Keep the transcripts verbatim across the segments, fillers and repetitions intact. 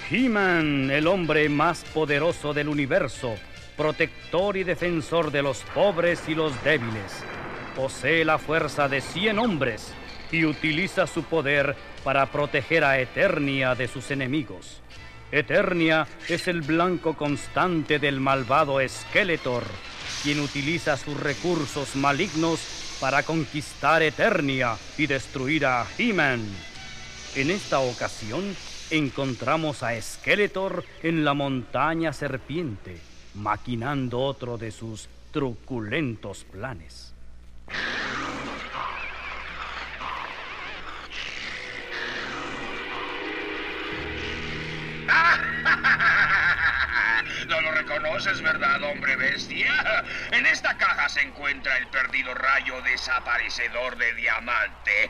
He-Man, el hombre más poderoso del universo, protector y defensor de los pobres y los débiles. Posee la fuerza de cien hombres y utiliza su poder para proteger a Eternia de sus enemigos. Eternia es el blanco constante del malvado Skeletor, quien utiliza sus recursos malignos para conquistar Eternia y destruir a He-Man. En esta ocasión, encontramos a Skeletor en la montaña serpiente, maquinando otro de sus truculentos planes. No lo reconoces, ¿verdad, hombre bestia? En esta caja se encuentra el perdido rayo desaparecedor de diamante.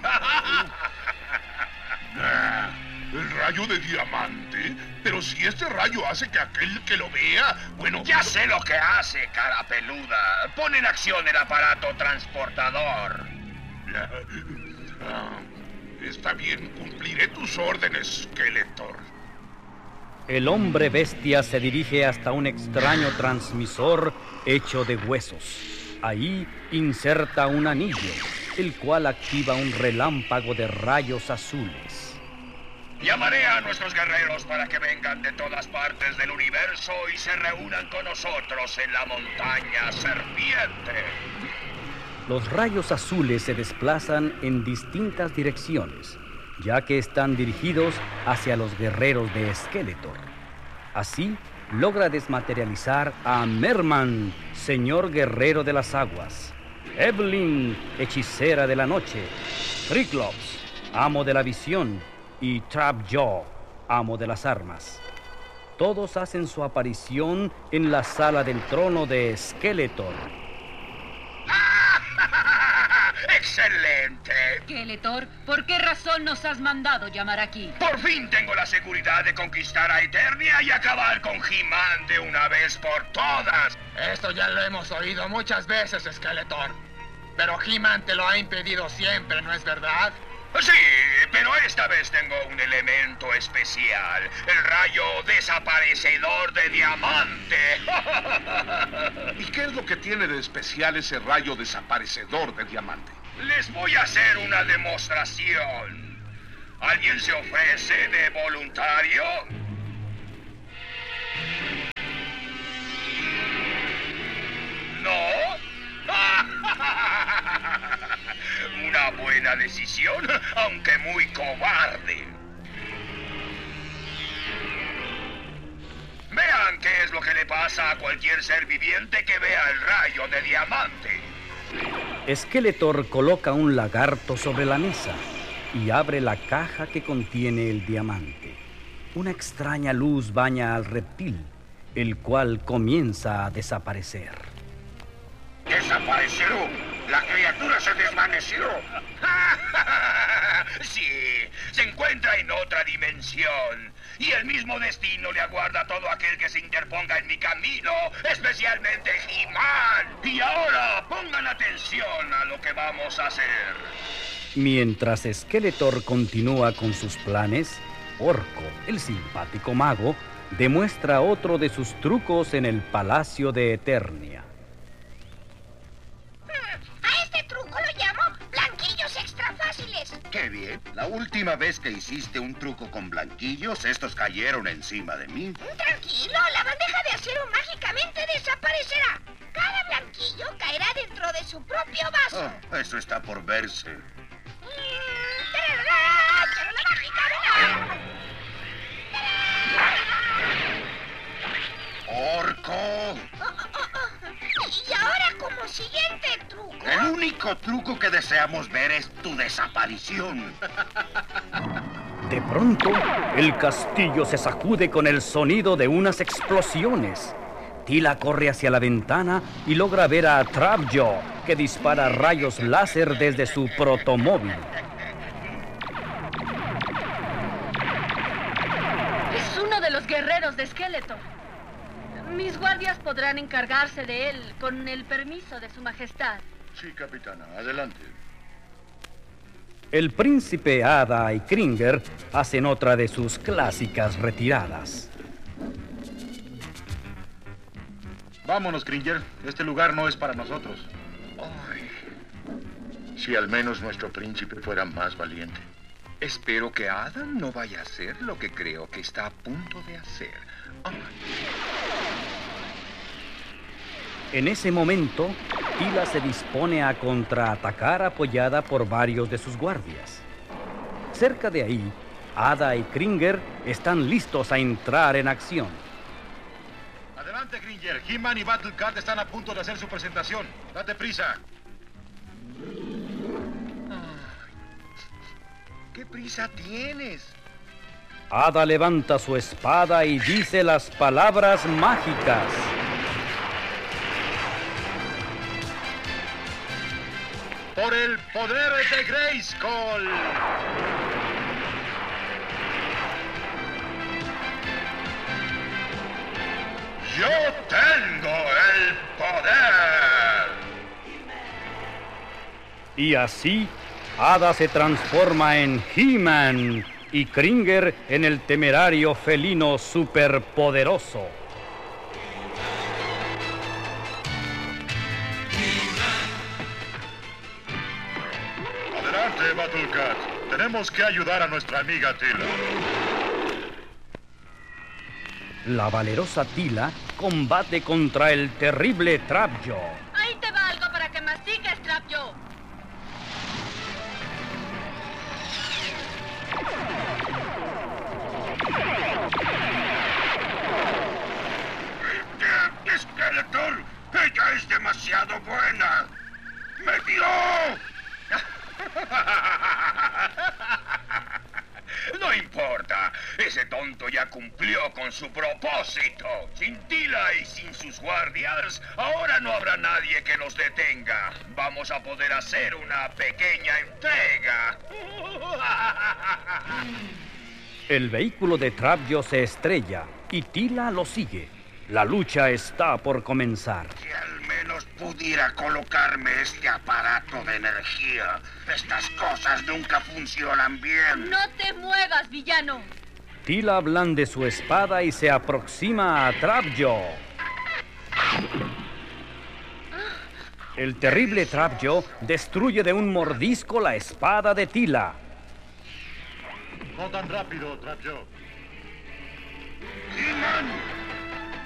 ¿El rayo de diamante? Pero si este rayo hace que aquel que lo vea, bueno... Ya sé lo que hace, cara peluda. Pon en acción el aparato transportador. Ah, está bien, cumpliré tus órdenes, Skeletor. El hombre bestia se dirige hasta un extraño transmisor hecho de huesos. Ahí inserta un anillo, el cual activa un relámpago de rayos azules. Llamaré a nuestros guerreros para que vengan de todas partes del universo y se reúnan con nosotros en la montaña serpiente. Los rayos azules se desplazan en distintas direcciones, ya que están dirigidos hacia los guerreros de Skeletor. Así, logra desmaterializar a Merman, señor guerrero de las aguas, Evelyn, hechicera de la noche, Triclops, amo de la visión, y Trapjaw, amo de las armas. Todos hacen su aparición en la sala del trono de Skeletor. ¡Excelente! Skeletor, ¿por qué razón nos has mandado llamar aquí? Por fin tengo la seguridad de conquistar a Eternia y acabar con He-Man de una vez por todas. Esto ya lo hemos oído muchas veces, Skeletor. Pero He-Man te lo ha impedido siempre, ¿no es verdad? Sí, pero esta vez tengo un elemento especial. El rayo desaparecedor de diamante. ¿Y qué es lo que tiene de especial ese rayo desaparecedor de diamante? Les voy a hacer una demostración. ¿Alguien se ofrece de voluntario? ¿No? Una buena decisión, aunque muy cobarde. Vean qué es lo que le pasa a cualquier ser viviente que vea el rayo de diamante. Skeletor coloca un lagarto sobre la mesa y abre la caja que contiene el diamante. Una extraña luz baña al reptil, el cual comienza a desaparecer. ¿Desapareció? La criatura se desvaneció. Sí, se encuentra en otra dimensión. Y el mismo destino le aguarda a todo aquel que se interponga en mi camino, especialmente He-Man. Y ahora pongan atención a lo que vamos a hacer. Mientras Skeletor continúa con sus planes, Orko, el simpático mago, demuestra otro de sus trucos en el Palacio de Eternia. A este truco lo llamo blanquillos extra fáciles. ¡Qué bien! La última vez que hiciste un truco con blanquillos, estos cayeron encima de mí. Tranquilo, la bandeja de acero mágicamente desaparecerá. Cada blanquillo caerá dentro de su propio vaso. Oh, eso está por verse. ¡Orco! Oh, oh, oh. Y ahora, como siguiente truco... El único truco que deseamos ver es tu desaparición. De pronto, el castillo se sacude con el sonido de unas explosiones. Tila corre hacia la ventana y logra ver a Trapjaw, que dispara rayos láser desde su protomóvil. Es uno de los guerreros de Skeletor. Mis guardias podrán encargarse de él con el permiso de su majestad. Sí, capitana, adelante. El príncipe Hada y Kringer hacen otra de sus clásicas retiradas. Vámonos, Kringer. Este lugar no es para nosotros. Ay, si al menos nuestro príncipe fuera más valiente. Espero que Adam no vaya a hacer lo que creo que está a punto de hacer. Ay. En ese momento, Tila se dispone a contraatacar apoyada por varios de sus guardias. Cerca de ahí, Hada y Kringer están listos a entrar en acción. Adelante, Kringer. He-Man y Battlecat están a punto de hacer su presentación. Date prisa. ¿Qué prisa tienes? Hada levanta su espada y dice las palabras mágicas. Por el poder de Grayskull. ¡Yo tengo el poder! Y así, Hada se transforma en He-Man y Kringer en el temerario felino superpoderoso. Adelante, Battlecat. Tenemos que ayudar a nuestra amiga Tila. La valerosa Tila combate contra el terrible Trapjaw. Ahí te va algo para que mastiques, Trapjaw. ¡Skeletor! ¡Ella es demasiado buena! ¡Me dio! No importa, ese tonto ya cumplió con su propósito. Sin Tila y sin sus guardias, ahora no habrá nadie que nos detenga. Vamos a poder hacer una pequeña entrega. El vehículo de Trapjaw se estrella y Tila lo sigue. La lucha está por comenzar. Si al menos pudiera colocarme este aparato de energía. Estas cosas nunca funcionan bien. No te muevas, villano. Tila blande su espada y se aproxima a Trapjaw. El terrible Trapjaw destruye de un mordisco la espada de Tila. No tan rápido, Trapjaw. He-Man,